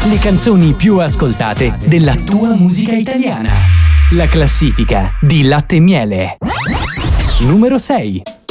Le canzoni più ascoltate della tua musica italiana. La classifica di Latte e Miele. Numero 6.